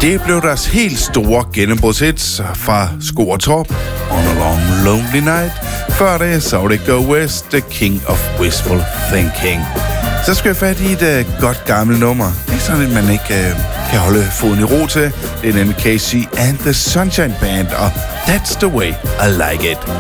Det blev deres helt store gennembrudshits fra Sko og Torp, On a Long Lonely Night. Før det så det Go West, The King of Wishful Thinking. Så skal jeg fat i et godt gammelt nummer. Det er sådan, at man ikke kan holde foden i ro til. Det er nemlig Casey and the Sunshine Band, og That's the Way I Like It.